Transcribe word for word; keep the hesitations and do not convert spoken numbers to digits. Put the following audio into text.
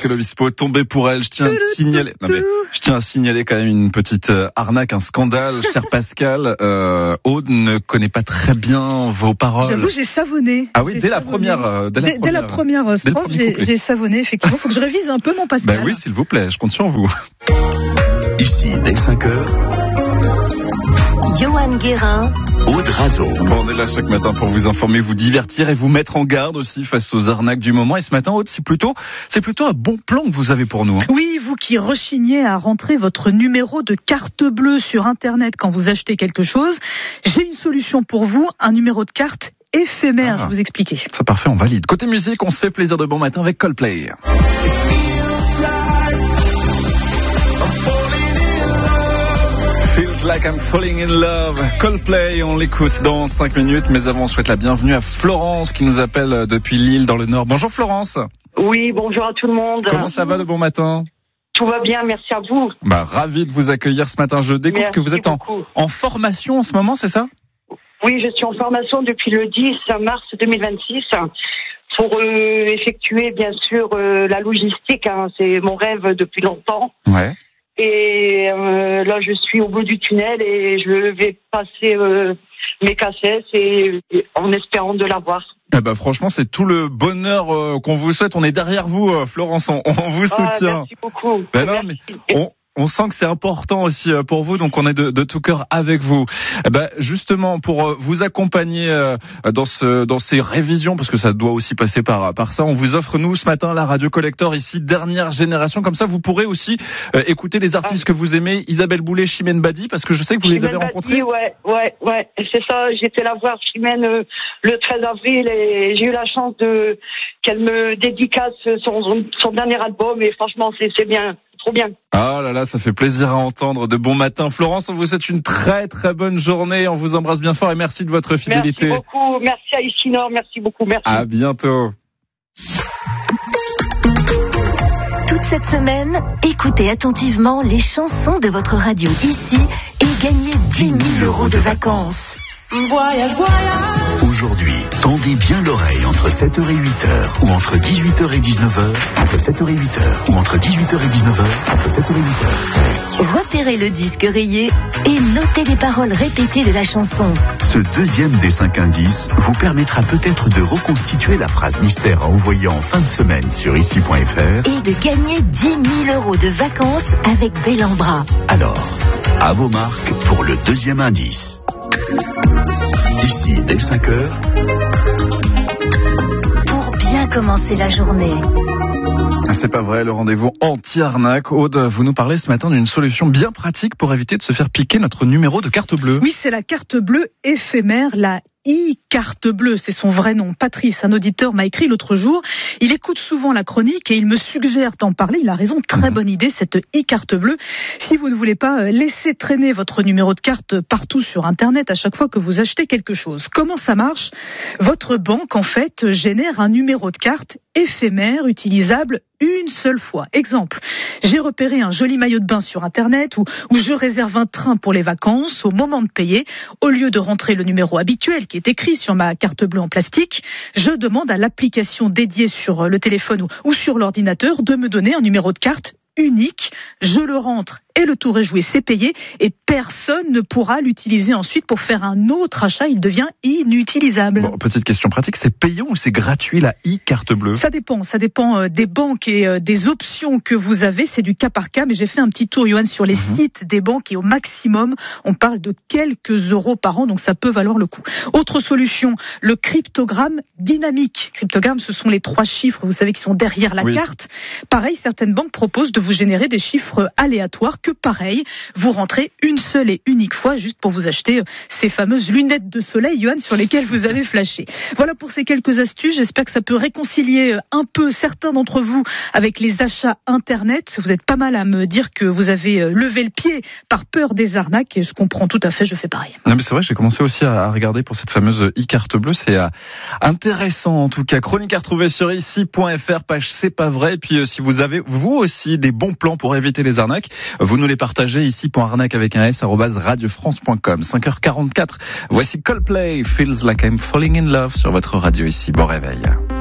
Pascal Obispo, tombé pour elle. Je tiens à signaler, non mais, je tiens à signaler quand même une petite euh, arnaque, un scandale, cher Pascal. Euh, Aude ne connaît pas très bien vos paroles. J'avoue, j'ai savonné. Ah oui, j'ai dès la, savonné. première, euh, dès, la dès, première, dès la première strophe, j'ai, j'ai savonné, effectivement. Faut que je révise un peu mon Pascal. Ben oui, s'il vous plaît, je compte sur vous. Ici, dès cinq heures, Johan Guérin, Aude Razo. Bon, on est là chaque matin pour vous informer, vous divertir et vous mettre en garde aussi face aux arnaques du moment. Et ce matin, Aude, c'est plutôt, c'est plutôt un bon plan que vous avez pour nous. Hein. Oui, vous qui rechignez à rentrer votre numéro de carte bleue sur Internet quand vous achetez quelque chose, j'ai une solution pour vous, un numéro de carte éphémère, ah, je vais vous expliquer. C'est parfait, on valide. Côté musique, on se fait plaisir de bon matin avec Coldplay. Feels like I'm falling in love. Coldplay, on l'écoute dans cinq minutes. Mais avant, on souhaite la bienvenue à Florence qui nous appelle depuis Lille dans le Nord. Bonjour Florence. Oui, bonjour à tout le monde. Comment ça va de bon matin ? Tout va bien, merci à vous. Bah, ravi de vous accueillir ce matin. Je découvre merci que vous êtes en, en formation en ce moment, c'est ça ? Oui, je suis en formation depuis le dix mars deux mille vingt-six pour euh, effectuer bien sûr euh, la logistique. Hein. C'est mon rêve depuis longtemps. Ouais. Et euh, là, je suis au bout du tunnel et je vais passer euh, mes cassettes et, et en espérant de l'avoir. Eh ben, franchement, c'est tout le bonheur euh, qu'on vous souhaite. On est derrière vous, euh, Florence. On, on vous soutient. Ah, merci beaucoup. Ben non, merci. Mais on... On sent que c'est important aussi pour vous, donc on est de, de tout cœur avec vous. Eh ben, justement, pour vous accompagner dans ce, dans ces révisions, parce que ça doit aussi passer par, par ça, on vous offre, nous, ce matin, la Radio Collector, ici, dernière génération. Comme ça, vous pourrez aussi euh, écouter les artistes ah. que vous aimez, Isabelle Boulay, Chimène Badi, parce que je sais que vous Chimène les avez Badi, rencontrés. Ouais, ouais, ouais, c'est ça. J'étais la voir, Chimène, euh, le treize avril, et j'ai eu la chance de qu'elle me dédicace son, son dernier album, et franchement, c'est, c'est bien. Trop bien. Ah là là, ça fait plaisir à entendre. De bon matin. Florence, on vous souhaite une très très bonne journée. On vous embrasse bien fort et merci de votre fidélité. Merci beaucoup. Merci à Icinor. Merci beaucoup. Merci. À bientôt. Toute cette semaine, écoutez attentivement les chansons de votre radio ici et gagnez dix mille euros de vacances. Voyage, voyage. Aujourd'hui, tendez bien l'oreille entre sept heures et huit heures ou entre dix-huit heures et dix-neuf heures, entre sept heures et huit heures ou entre dix-huit heures et dix-neuf heures, entre sept heures et huit heures. Repérez le disque rayé et notez les paroles répétées de la chanson. Ce deuxième des cinq indices vous permettra peut-être de reconstituer la phrase mystère à envoyer en fin de semaine sur ici point f r et de gagner dix mille euros de vacances avec Bellambra. Alors, à vos marques pour le deuxième indice. Ici, dès cinq heures. Pour bien commencer la journée. C'est pas vrai, le rendez-vous anti-arnaque. Aude, vous nous parlez ce matin d'une solution bien pratique pour éviter de se faire piquer notre numéro de carte bleue. Oui, c'est la carte bleue éphémère, la e-carte bleue, c'est son vrai nom. Patrice, un auditeur, m'a écrit l'autre jour. Il écoute souvent la chronique et il me suggère d'en parler. Il a raison, très bonne idée, cette e-carte bleue. Si vous ne voulez pas laisser traîner votre numéro de carte partout sur Internet à chaque fois que vous achetez quelque chose. Comment ça marche ? Votre banque, en fait, génère un numéro de carte éphémère, utilisable une seule fois. Exemple, j'ai repéré un joli maillot de bain sur Internet ou, ou je réserve un train pour les vacances. Au moment de payer, au lieu de rentrer le numéro habituel qui est écrit sur ma carte bleue en plastique, je demande à l'application dédiée sur le téléphone ou, ou sur l'ordinateur de me donner un numéro de carte unique. Je le rentre et le tour est joué, c'est payé et personne ne pourra l'utiliser ensuite pour faire un autre achat, il devient inutilisable. Bon, petite question pratique, c'est payant ou c'est gratuit la e-carte bleue ? Ça dépend, ça dépend des banques et des options que vous avez, c'est du cas par cas, mais j'ai fait un petit tour, Johan, sur les mmh. sites des banques et au maximum, on parle de quelques euros par an, donc ça peut valoir le coup. Autre solution, le cryptogramme dynamique. Cryptogramme, ce sont les trois chiffres, vous savez, qui sont derrière la oui. carte. Pareil, certaines banques proposent de vous générer des chiffres aléatoires que pareil, vous rentrez une seule et unique fois juste pour vous acheter ces fameuses lunettes de soleil, Johan, sur lesquelles vous avez flashé. Voilà pour ces quelques astuces. J'espère que ça peut réconcilier un peu certains d'entre vous avec les achats Internet. Vous êtes pas mal à me dire que vous avez levé le pied par peur des arnaques et je comprends tout à fait, je fais pareil. Non mais c'est vrai, j'ai commencé aussi à regarder pour cette fameuse e-carte bleue. C'est intéressant en tout cas. Chronique à retrouver sur ici point f r, page C'est pas vrai. Et puis si vous avez vous aussi des bons plans pour éviter les arnaques, vous nous les partagez ici pour arnaque avec un s arobase radio france point com. cinq heures quarante-quatre. Voici Coldplay, Feels Like I'm Falling in Love sur votre radio ici. Bon réveil.